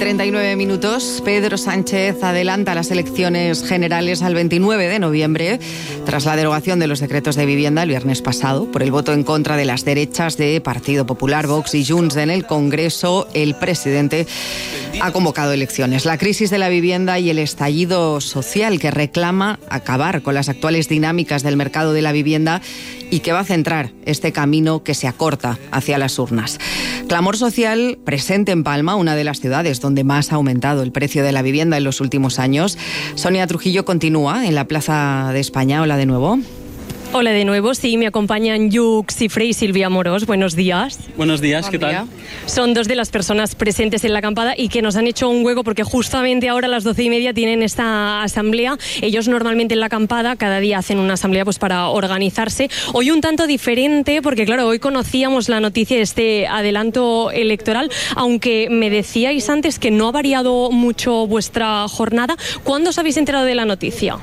39 minutos. Pedro Sánchez adelanta las elecciones generales al 29 de noviembre tras la derogación de los decretos de vivienda el viernes pasado. Por el voto en contra de las derechas de Partido Popular, Vox y Junts en el Congreso, el presidente ha convocado elecciones. La crisis de la vivienda y el estallido social que reclama acabar con las actuales dinámicas del mercado de la vivienda y que va a centrar este camino que se acorta hacia las urnas. Clamor social presente en Palma, una de las ciudades donde más ha aumentado el precio de la vivienda en los últimos años. Sonia Trujillo continúa en la Plaza de España. Hola de nuevo. Hola de nuevo, sí, me acompañan Lluc Cifré y Silvia Morós. Buenos días. Buenos días, ¿qué tal? Son dos de las personas presentes en la acampada y que nos han hecho un hueco porque justamente ahora a las 12:30 tienen esta asamblea. Ellos normalmente en la acampada cada día hacen una asamblea pues para organizarse. Hoy un tanto diferente porque claro, hoy conocíamos la noticia de este adelanto electoral, aunque me decíais antes que no ha variado mucho vuestra jornada. ¿Cuándo os habéis enterado de la noticia?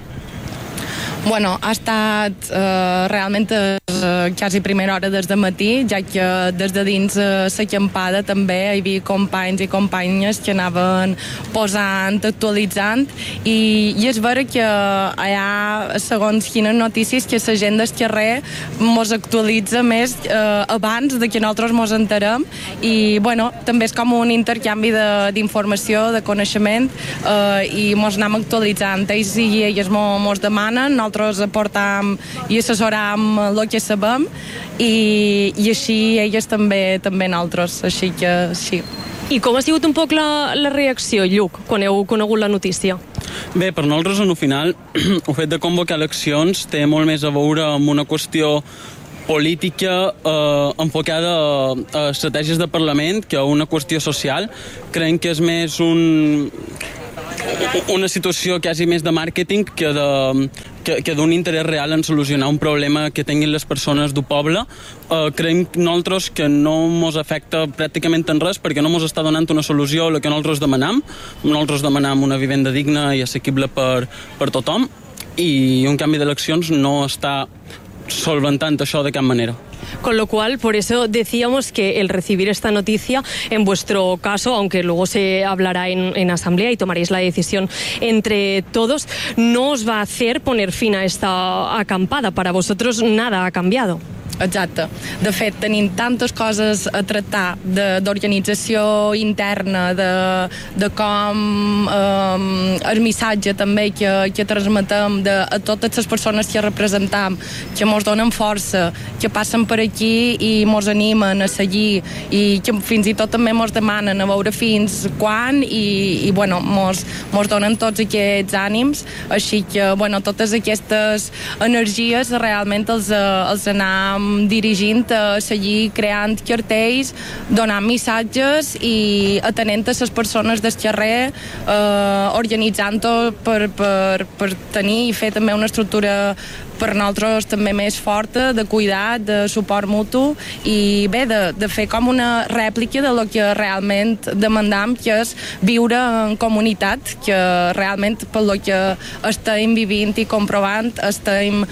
Bueno, ha estat realment quasi primera hora des de matí, ja que des de dins l'acampada també hi havia companys i companyes que anaven posant, actualitzant, i és vera que hi ha, segons quines notícies, que la gent del carrer mos actualitza més abans de que nosaltres mos enterem, i bueno, també és com un intercanvi d'informació, de coneixement, i mos anem actualitzant. Ells i elles mos demanen, nosaltres aportam i assessoram el que sabem i així elles també nosaltres, així que sí. I com ha sigut un poc la reacció, Lluc, quan heu conegut la notícia? Bé, per nosaltres, en el final, el fet de convocar eleccions té molt més a veure amb una qüestió política enfocada a estratègies de Parlament que a una qüestió social. Creiem que és més una situació quasi més de màrqueting que d'un interès real en solucionar un problema que tinguin les persones del poble. Creiem nosaltres que no ens afecta pràcticament en res perquè no ens està donant una solució a la que nosaltres demanam. Nosaltres demanam una vivenda digna i assequible per tothom i un canvi d'eleccions no està solventant això de cap manera. Con lo cual, por eso decíamos que el recibir esta noticia, en vuestro caso, aunque luego se hablará en asamblea y tomaréis la decisión entre todos, no os va a hacer poner fin a esta acampada. Para vosotros nada ha cambiado. Exacte. De fet, tenim tantes coses a tractar d'organització interna, de com el missatge també que transmetem a totes les persones que representam, que mos donen força, que passen per aquí i mos animen a seguir i que fins i tot també mos demanen a veure fins quan i bueno, mos donen tots aquests ànims, així que bueno, totes aquestes energies realment els anam dirigint a seguir creant cartells, donant missatges i atenent a les persones del carrer, organitzant-ho per tenir i fer també una estructura per nosaltres també més forta, de cuidat, de suport mutu i bé, de fer com una rèplica de lo que realment demandam, que és viure en comunitat, que realment per lo que estem vivint i comprovant estem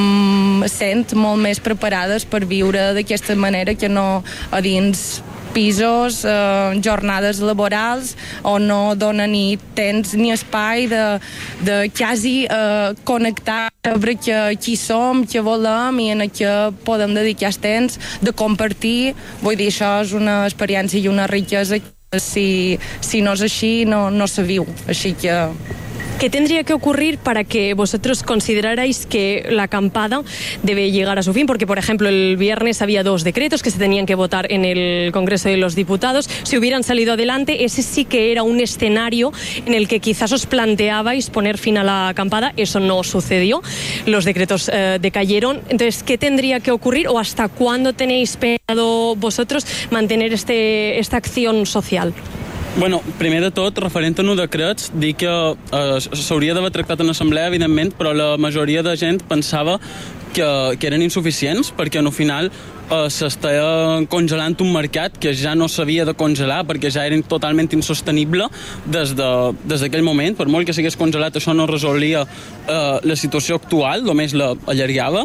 sent molt més preparades per viure d'aquesta manera que no a dins pisos, jornades laborals on no dona ni temps ni espai de quasi connectar, saber qui som, què volem i en què podem dedicar el temps, de compartir. Vull dir, això és una experiència i una riquesa que si no és així no se viu, així que... ¿Qué tendría que ocurrir para que vosotros considerarais que la acampada debe llegar a su fin? Porque, por ejemplo, el viernes había 2 decretos que se tenían que votar en el Congreso de los Diputados. Si hubieran salido adelante, ese sí que era un escenario en el que quizás os planteabais poner fin a la acampada. Eso no sucedió. Los decretos decayeron. Entonces, ¿qué tendría que ocurrir o hasta cuándo tenéis pensado vosotros mantener esta acción social? Bueno, primer de tot, referent a uns decrets, dir que s'hauria d'haver tractat en assemblea, evidentment, però la majoria de gent pensava que eren insuficients, perquè al final s'està congelant un mercat que ja no s'havia de congelar perquè ja era totalment insostenible des d'aquell moment. Per molt que s'hagués congelat, això no resolia la situació actual, només la allargava.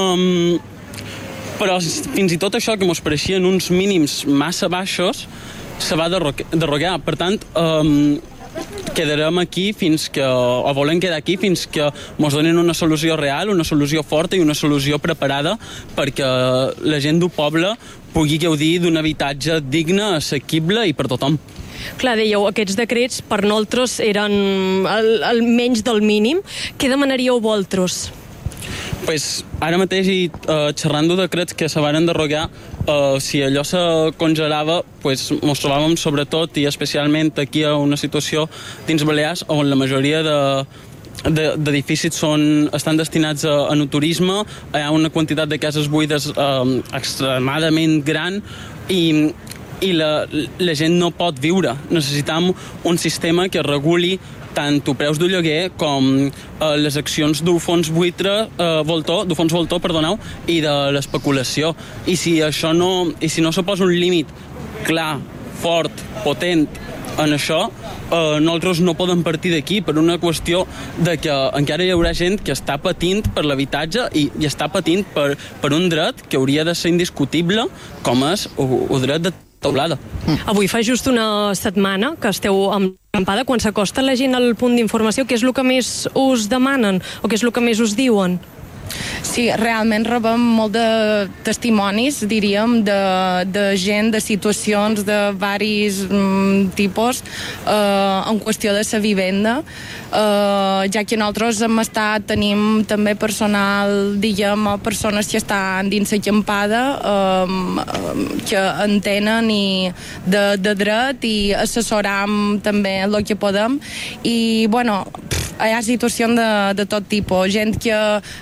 Però fins i tot això, que ens pareixien uns mínims massa baixos, se va derrogar. Per tant, quedarem aquí o volem quedar aquí fins que ens donin una solució real, una solució forta i una solució preparada perquè la gent del poble pugui gaudir d'un habitatge digne, assequible i per tothom. Clar, dèieu, aquests decrets per nosaltres eren el menys del mínim. Què demanaríeu vosaltres? Pues, ara mateix, xerrant de decrets que se van derrogar, si allò se congelava, pues, ens trobàvem sobretot i especialment aquí a una situació dins Balears on la majoria d'edificis estan destinats a turisme, hi ha una quantitat de cases buides extremadament gran i la gent no pot viure. Necessitam un sistema que reguli tant els preus del lloguer com les accions del fons voltor i de l'especulació. I si no se posa un límit clar, fort, potent en això, nosaltres no podem partir d'aquí per una qüestió de que encara hi haurà gent que està patint per l'habitatge i està patint per un dret que hauria de ser indiscutible com és el dret de teulada. Avui fa just una setmana que esteu amb l'acampada. Quan s'acosta la gent al punt d'informació, què és el que més us demanen o què és el que més us diuen? Sí, realment rebem molt de testimonis, diríem, de gent, de situacions de varis tipus en qüestió de la vivenda, ja que nosaltres tenim també personal, diguem, persones que estan dins l'acampada que entenen de dret i assessoram també el que podem i, bueno, hi ha situacions de tot tipus, gent que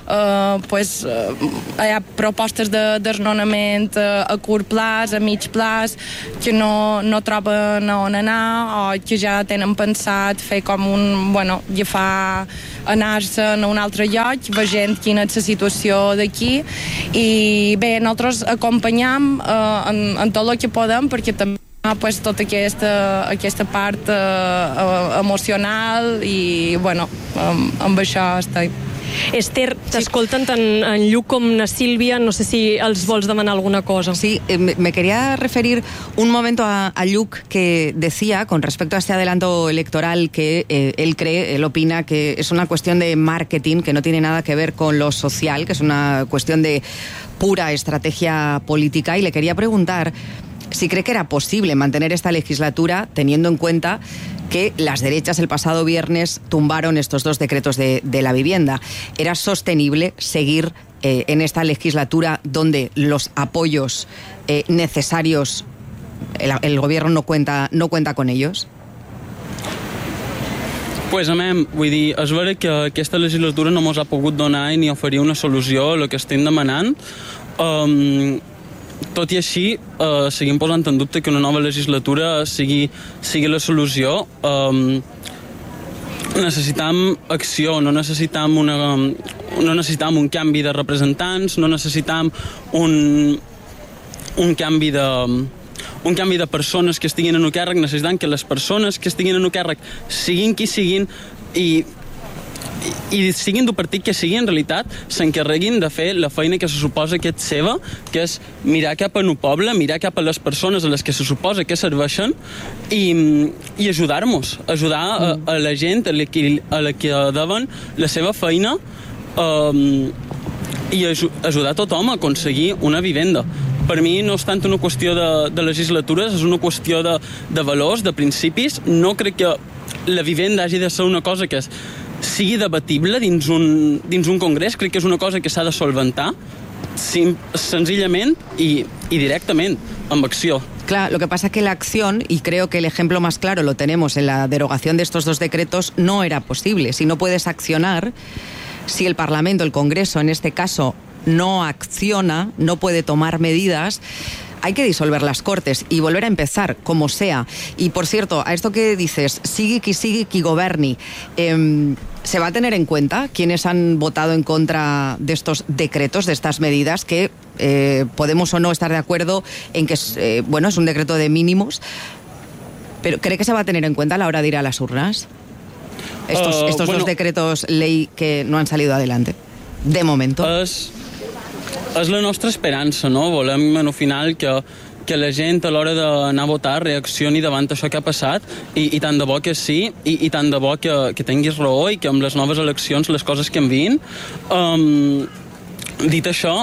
hi ha propostes de desnonament a curt plaç, a mig plaç, que no troben on anar o que ja tenen pensat fer com anar-se a un altre lloc, veient quina és la situació d'aquí i bé, nosaltres acompanyam en tot el que podem perquè també tota aquesta part emocional i, bueno, amb això estic. Esther, t'escolten tant en Lluc com na Sílvia, no sé si els vols demanar alguna cosa. Sí, me quería referir un momento a Lluc que decía con respecto a este adelanto electoral que él opina que es una cuestión de marketing, que no tiene nada que ver con lo social, que es una cuestión de pura estrategia política, y le quería preguntar si cree que era posible mantener esta legislatura teniendo en cuenta que las derechas el pasado viernes tumbaron estos 2 decretos de la vivienda. ¿Era sostenible seguir en esta legislatura donde los apoyos necesarios el gobierno no cuenta con ellos? Pues, vull dir, és vera que aquesta legislatura no ens ha pogut donar ni oferir una solució a el que estem demanant. Tot i així, seguim posant en dubte que una nova legislatura sigui la solució. Necessitam acció, no necessitam un canvi de representants, no necessitam un canvi de persones que estiguin en el càrrec, necessitam que les persones que estiguin en el càrrec siguin qui siguin i siguin del partit que siguin, en realitat s'encarreguin de fer la feina que se suposa que és seva, que és mirar cap a el poble, mirar cap a les persones a les que se suposa que serveixen i ajudar-nos, ajudar a la gent a la que deuen la seva feina i ajudar tothom a aconseguir una vivenda. Per mi no és tant una qüestió de legislatures, és una qüestió de valors, de principis. No crec que la vivenda hagi de ser una cosa que sigui debatible dins un congrés. Crec que és una cosa que s'ha de solventar senzillament y directamente, amb acció. Claro, lo que pasa es que la acción, y creo que el ejemplo más claro lo tenemos en la derogación de estos 2 decretos, no era posible. Si no puedes accionar, si el Parlamento, el Congreso en este caso, no acciona, no puede tomar medidas, hay que disolver las Cortes y volver a empezar, como sea. Y, por cierto, a esto que dices, sigui qui governi, ¿se va a tener en cuenta quienes han votado en contra de estos decretos, de estas medidas, que podemos o no estar de acuerdo en que es un decreto de mínimos, pero cree que se va a tener en cuenta a la hora de ir a las urnas? Estos 2 decretos ley que no han salido adelante, de momento. És la nostra esperança, no? Volem, al final, que que la gent a l'hora d'anar a votar reaccioni davant això que ha passat i tant de bo que sí i tant de bo que tinguis raó i que amb les noves eleccions les coses canviïn. Dit això,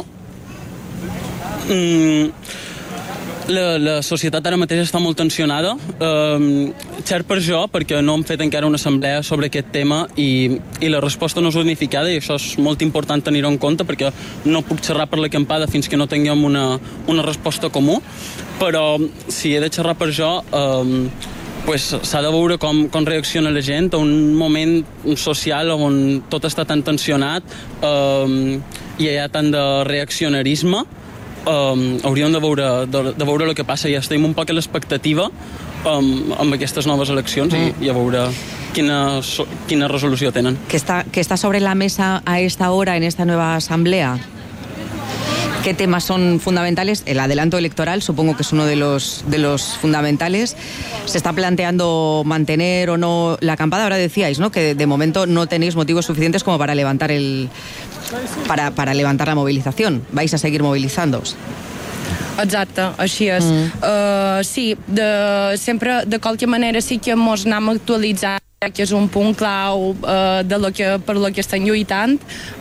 la societat ara mateix està molt tensionada, cert per jo, perquè no hem fet encara una assemblea sobre aquest tema i la resposta no és unificada i això és molt important tenir-ho en compte perquè no puc xerrar per l'acampada fins que no tinguem una resposta comú, però si he de xerrar per jo, pues, s'ha de veure com reacciona la gent a un moment social on tot està tan tensionat i hi ha tant de reaccionarisme. Hauríem de veure el que passa i estem un poc a l'expectativa amb aquestes noves eleccions i a veure quina resolució tenen. ¿Qué está sobre la mesa a esta hora en esta nueva asamblea? ¿Qué temas son fundamentales? El adelanto electoral supongo que es uno de los fundamentales. ¿Se está planteando mantener o no la acampada? Ahora decíais, ¿no?, que de momento no tenéis motivos suficientes como para levantar para levantar la movilización. ¿Vais a seguir movilizándoos? Exacte, així és. Sí, sempre, de qualque manera, sí que mos anem actualitzant, que és un punt clau per lo que estem lluitant.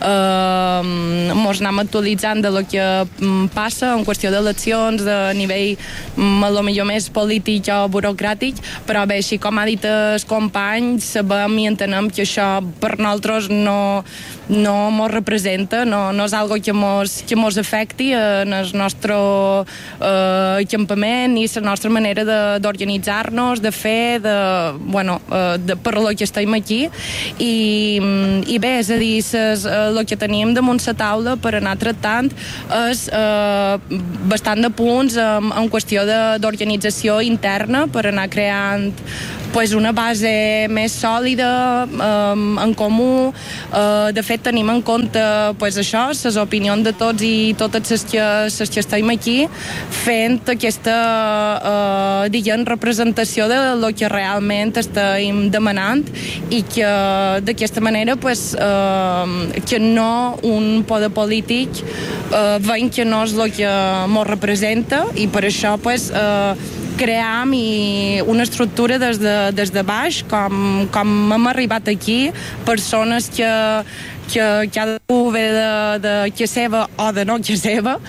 Mos anem actualitzant de lo que passa en qüestió d'eleccions, de nivell a lo millor més polític o burocràtic, però bé, així com ha dit el company, sabem i entenem que això per nosaltres no mos representa, no és algo que mos afecti en el nostre campament i la nostra manera d'organitzar-nos, de fer, per lo que estem aquí i bé, és a dir, el que tenim damunt la taula per anar tractant és bastant de punts en qüestió d'organització interna per anar creant una base més sòlida, en comú. De fet, tenim en compte això, les opinions de tots i totes les que estem aquí, fent aquesta representació de lo que realment estem demanant i que d'aquesta manera que no un poder polític veiem que no és el que ens representa i per això cream una estructura des de baix, com hem arribat aquí, persones que cadascú ve de que seva o de no que seva,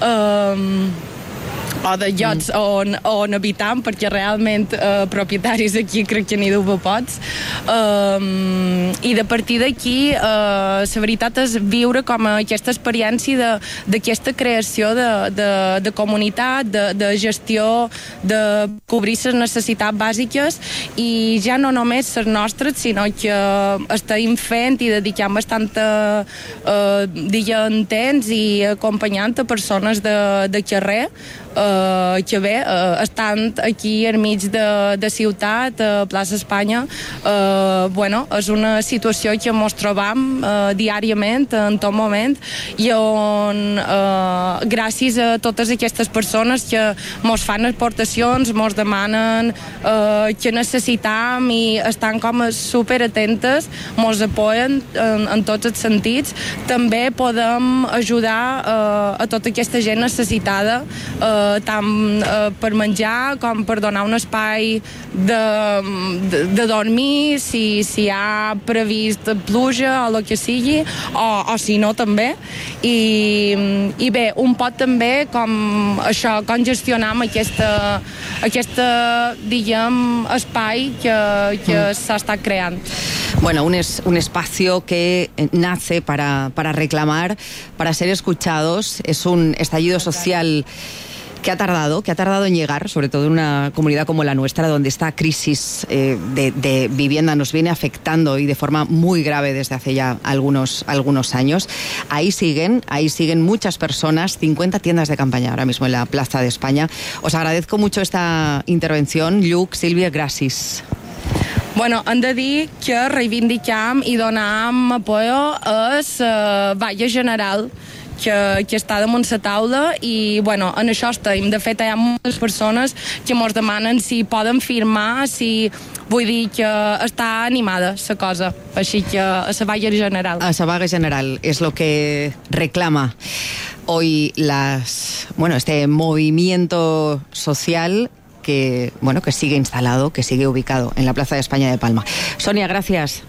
o de llocs on habitam, perquè realment propietaris aquí crec que n'hi deu pocs, i de partir d'aquí la veritat és viure com aquesta experiència d'aquesta creació de comunitat, de gestió, de cobrir les necessitats bàsiques i ja no només les nostres, sinó que estem fent i dedicant bastant temps i acompanyant a persones de carrer que bé, estant aquí enmig de ciutat, a plaça Espanya, és una situació que ens trobam diàriament, en tot moment, i on gràcies a totes aquestes persones que ens fan aportacions, ens demanen que necessitam i estan com super atentes, ens apoyen en tots els sentits, també podem ajudar a tota aquesta gent necessitada, tant per menjar com per donar un espai de dormir si hi ha previst pluja o el que sigui, o si no també, i bé, un pot també com gestionar aquesta diguem, espai que s'ha estat creant. Bueno, un espacio que nace para reclamar, para ser escuchados. Es un estallido social que ha tardado en llegar, sobre todo en una comunidad como la nuestra, donde esta crisis de vivienda nos viene afectando y de forma muy grave desde hace ya algunos años. Ahí siguen muchas personas, 50 tiendas de campaña ahora mismo en la Plaza de España. Os agradezco mucho esta intervención. Lluc, Sílvia, gràcies. Bueno, hem de dir que reivindicam i donam apoyo a la vaga general que està damunt la taula i, bueno, en això estem. De fet, hi ha moltes persones que ens demanen si poden firmar, vull dir que està animada la cosa, així que a la vaga general. A la vaga general es lo que reclama hoy este movimiento social que sigue instalado, que sigue ubicado en la Plaza de España de Palma. Sonia, gracias.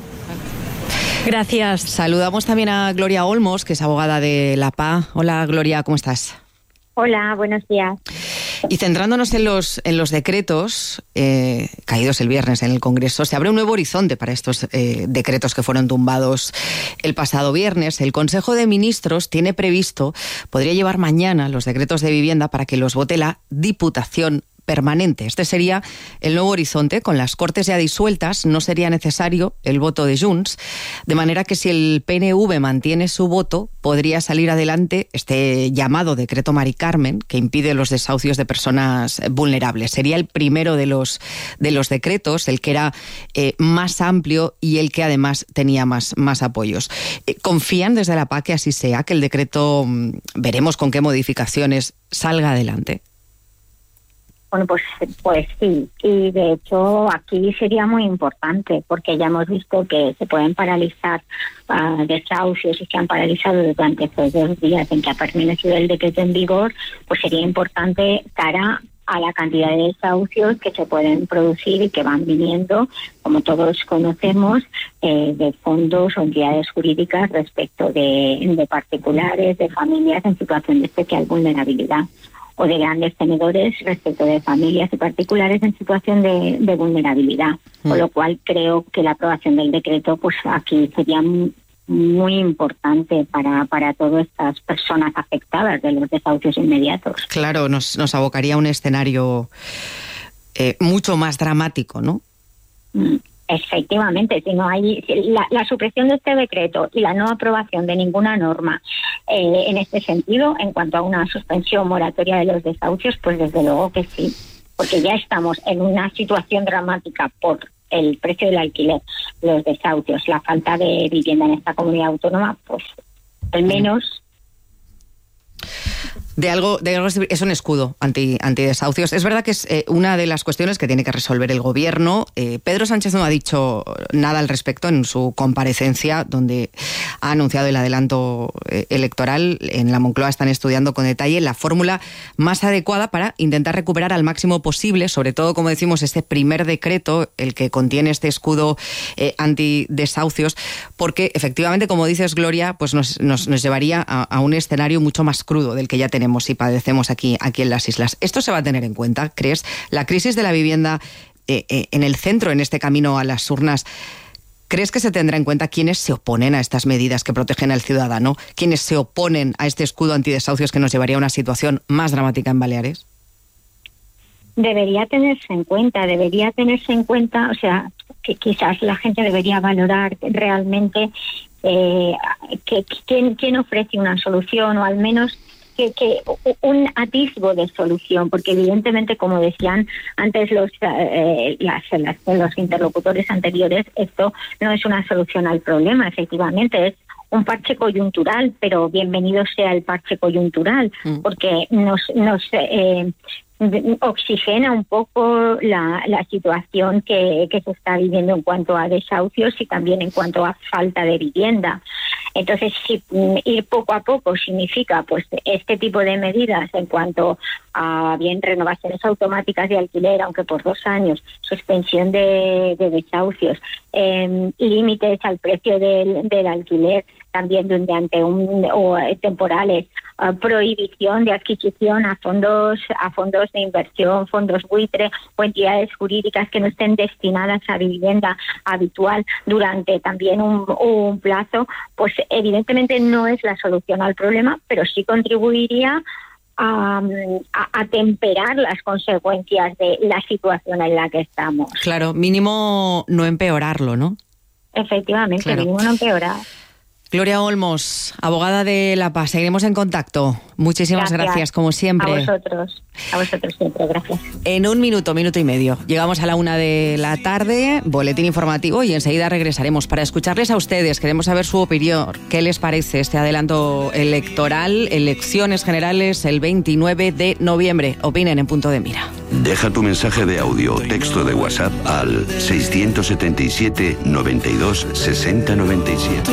Gracias. Saludamos también a Gloria Olmos, que es abogada de la PA. Hola, Gloria, ¿cómo estás? Hola, buenos días. Y centrándonos en los decretos caídos el viernes en el Congreso, se abre un nuevo horizonte para estos decretos que fueron tumbados el pasado viernes. El Consejo de Ministros tiene previsto, podría llevar mañana los decretos de vivienda para que los vote la Diputación permanente. Este sería el nuevo horizonte. Con las Cortes ya disueltas no sería necesario el voto de Junts, de manera que si el PNV mantiene su voto, podría salir adelante este llamado decreto Mari Carmen, que impide los desahucios de personas vulnerables. Sería el primero de los decretos, el que era más amplio y el que además tenía más apoyos. ¿Confían desde la PA que así sea, que el decreto, veremos con qué modificaciones, salga adelante? Bueno, pues sí, y de hecho aquí sería muy importante porque ya hemos visto que se pueden paralizar desahucios y se han paralizado durante estos 2 días en que ha permanecido el decreto en vigor, pues sería importante cara a la cantidad de desahucios que se pueden producir y que van viniendo, como todos conocemos, de fondos o entidades jurídicas respecto de particulares, de familias en situación de especial vulnerabilidad, o de grandes tenedores respecto de familias y particulares en situación de vulnerabilidad. Con lo cual creo que la aprobación del decreto pues aquí sería muy importante para todas estas personas afectadas de los desahucios inmediatos. Claro, nos abocaría a un escenario mucho más dramático, ¿no? Efectivamente, si no hay la supresión de este decreto y la no aprobación de ninguna norma en este sentido, en cuanto a una suspensión moratoria de los desahucios, pues desde luego que sí, porque ya estamos en una situación dramática por el precio del alquiler, los desahucios, la falta de vivienda en esta comunidad autónoma, pues al menos de algo es un escudo antidesahucios. Es verdad que es una de las cuestiones que tiene que resolver el gobierno. Pedro Sánchez no ha dicho nada al respecto en su comparecencia, donde ha anunciado el adelanto electoral. En la Moncloa están estudiando con detalle la fórmula más adecuada para intentar recuperar al máximo posible, sobre todo, como decimos, este primer decreto, el que contiene este escudo antidesahucios, porque efectivamente, como dices, Gloria, pues nos llevaría a un escenario mucho más crudo del que ya tenemos y padecemos aquí en las islas. ¿Esto se va a tener en cuenta, crees? La crisis de la vivienda en el centro, en este camino a las urnas, ¿crees que se tendrá en cuenta quiénes se oponen a estas medidas que protegen al ciudadano? ¿Quiénes se oponen a este escudo antidesahucios que nos llevaría a una situación más dramática en Baleares? Debería tenerse en cuenta, o sea, que quizás la gente debería valorar realmente quién ofrece una solución, o al menos que un atisbo de solución, porque evidentemente, como decían antes los interlocutores anteriores, esto no es una solución al problema, efectivamente es un parche coyuntural, pero bienvenido sea el parche coyuntural, porque nos oxigena un poco la situación que se está viviendo en cuanto a desahucios y también en cuanto a falta de vivienda. Entonces, si ir poco a poco significa pues este tipo de medidas en cuanto a bien renovaciones automáticas de alquiler, aunque por 2 años, suspensión de desahucios, límites al precio del alquiler, también durante temporales, prohibición de adquisición a fondos de inversión, fondos buitre o entidades jurídicas que no estén destinadas a vivienda habitual durante también un plazo, pues evidentemente no es la solución al problema, pero sí contribuiría a temperar las consecuencias de la situación en la que estamos. Claro, mínimo no empeorarlo, ¿no? Efectivamente, claro. Mínimo no empeorar. Gloria Olmos, abogada de La Paz, seguiremos en contacto. Muchísimas gracias como siempre. A vosotros siempre, gracias. En un minuto y medio, llegamos a la 1 de la tarde, boletín informativo, y enseguida regresaremos para escucharles a ustedes. Queremos saber su opinión, qué les parece este adelanto electoral, elecciones generales el 29 de noviembre. Opinen en Punto de Mira. Deja tu mensaje de audio o texto de WhatsApp al 677 92 60 97.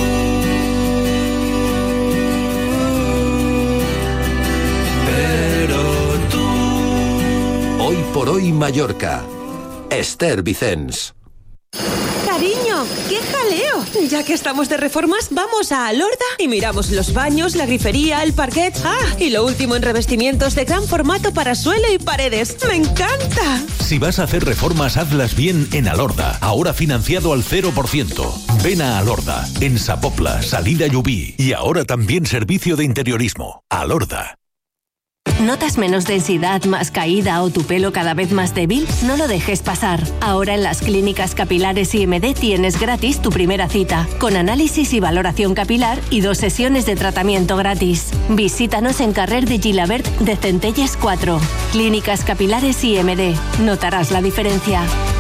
Hoy por hoy Mallorca. Esther Vicens. Cariño, ¡qué jaleo! Ya que estamos de reformas, vamos a Alorda y miramos los baños, la grifería, el parquet. Y lo último en revestimientos de gran formato para suelo y paredes. ¡Me encanta! Si vas a hacer reformas, hazlas bien en Alorda. Ahora financiado al 0%. Ven a Alorda, en Sapopla, Salida Llubí. Y ahora también servicio de interiorismo. Alorda. ¿Notas menos densidad, más caída o tu pelo cada vez más débil? No lo dejes pasar. Ahora en las clínicas capilares IMD tienes gratis tu primera cita, con análisis y valoración capilar y 2 sesiones de tratamiento gratis. Visítanos en Carrer de Gilabert de Centelles 4. Clínicas capilares IMD. Notarás la diferencia.